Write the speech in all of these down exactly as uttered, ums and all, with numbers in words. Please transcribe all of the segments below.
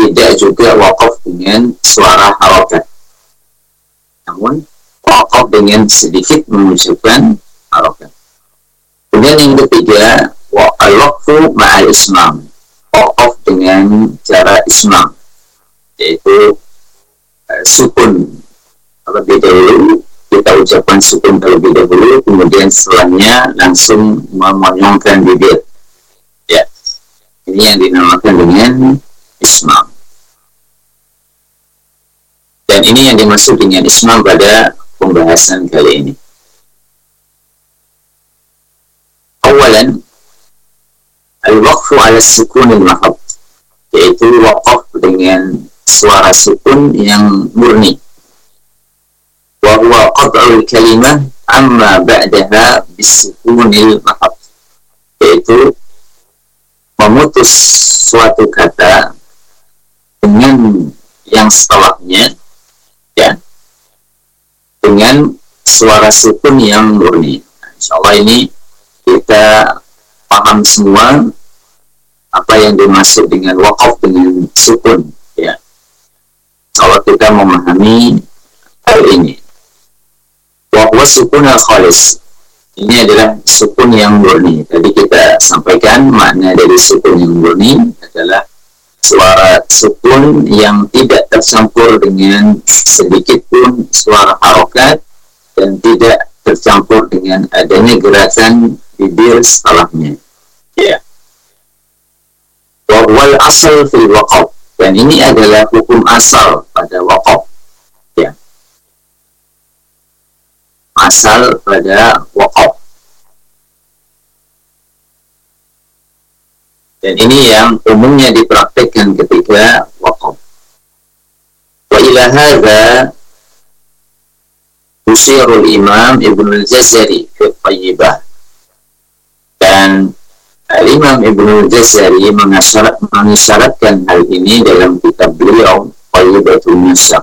tidak juga wakaf dengan suara harokat, namun wakaf dengan sedikit mengucapkan harokat. Kemudian yang ketiga, al-waqfu ma'al ismam, wakaf dengan cara ismam, yaitu uh, sukun terlebih dahulu, kita ucapkan sukun terlebih dahulu, kemudian setelahnya langsung memonyongkan bibir. Ya, ini yang dinamakan dengan ismam. Dan ini yang dimaksud dengan ismam pada pembahasan kali ini. Awalan, al-waqfu ala sukun al-mahab, yaitu wakaf dengan suara sukun yang murni. Wa huwa qat'ul kalimah amma ba'daha bisukunil mahab, yaitu memutus suatu kata dengan yang setelahnya, ya, dengan suara sukun yang murni. Nah, insyaallah ini kita paham semua apa yang dimaksud dengan wakaf dengan sukun, ya. Kalau kita memahami hal ini, bahwa sukun al-khalis, ini adalah sukun yang murni. Tadi kita sampaikan makna dari sukun yang murni adalah suara sukun yang tidak tercampur dengan sedikit pun suara harokat dan tidak tercampur dengan adanya gerakan bibir setelahnya. Ya. Wa wal asal fil waqaf, dan ini adalah hukum asal pada waqaf. Ya. Asal pada waqaf. Dan ini yang umumnya dipraktikkan ketika waqaf. Wa ila hadza usyirul Imam Ibnu al-Jazari fi Thayyibah. Dan Al-Imam Ibnu al-Jazari mengisyarat, mengisyaratkan hal ini dalam kitab beliau Thayyibatul Nasyr,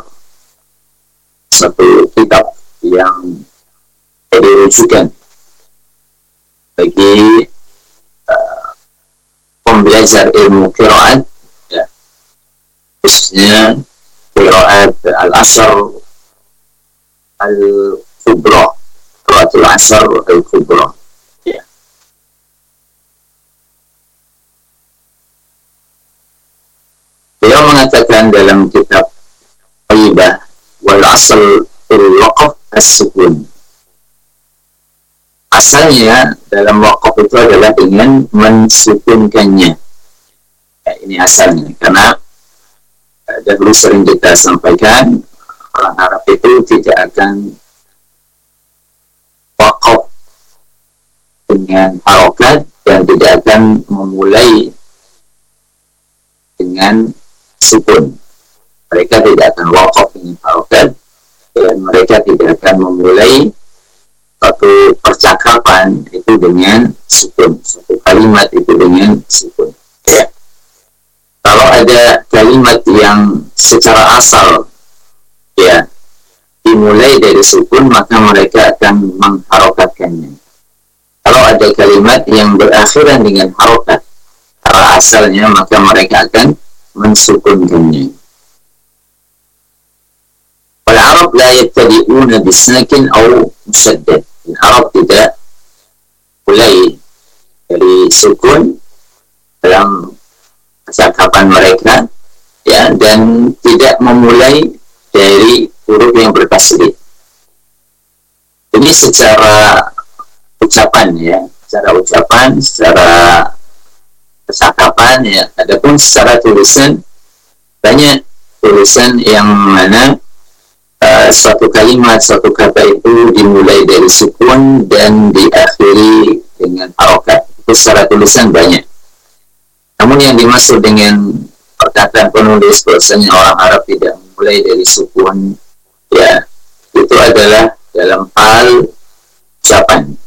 satu kitab yang dirujukan bagi uh, pembelajar ilmu qiraat, ya, khususnya qiraat al-ashr al-kubra, qiraat al-ashr al-kubra. Ya. Beliau mengatakan dalam kitab Thayyibah, wal asl al-waqf as-sukun. Asalnya dalam wakaf itu adalah dengan mensukunkannya. Ya, ini asalnya, karena eh, dahulu sering kita sampaikan, orang Arab itu tidak akan wakaf dengan harokat dan tidak akan memulai dengan sukun. Mereka tidak akan wakaf dengan harokat dan mereka tidak akan memulai satu percakapan itu dengan sukun, satu kalimat itu dengan sukun. Ya. Kalau ada kalimat yang secara asal, ya, dimulai dari sukun, maka mereka akan mengharokatkannya. Kalau ada kalimat yang berakhiran dengan harokat secara asalnya, maka mereka akan mensukunkannya. Wal Arab la yattabi'una bisakin atau musyaddad. Arab tidak mulai dari sukun dalam percakapan mereka, ya, dan tidak memulai dari huruf yang bertasydid. Ini secara ucapan, ya, secara ucapan, secara percakapan, ya. Adapun secara tulisan, banyak tulisan yang mana Uh, suatu kalimat, suatu kata itu dimulai dari sukun dan diakhiri dengan harokat. Itu secara tulisan banyak. Namun yang dimaksud dengan perkataan penulis bahwasanya orang Arab tidak memulai dari sukun, ya, itu adalah dalam hal ucapan.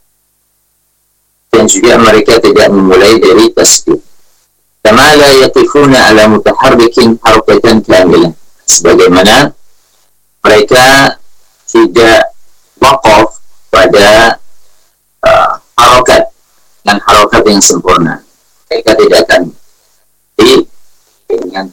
Dan juga mereka tidak memulai dari tasydid. Kama la yaqifuna ala mutaharrikin harakatan kamilah. Sebagaimana mereka tidak wakaf pada uh, harokat dan harokat yang sempurna. Mereka tidak akan di dengan